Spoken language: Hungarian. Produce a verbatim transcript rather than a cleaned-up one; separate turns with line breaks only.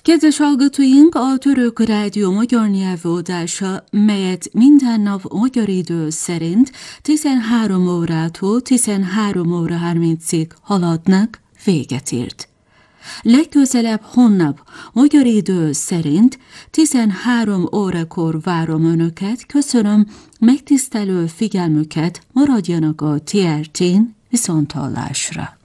Kedves hallgatóink, a Török Rádió magyar nyelvű adása, melyet minden nap magyar idő szerint tizenhárom órától tizenhárom óra harmincig haladnak, véget ért. Legközelebb holnap magyar idő szerint tizenhárom órakor várom Önöket, köszönöm megtisztelő figyelmüket, maradjanak a té er tén, viszonthallásra.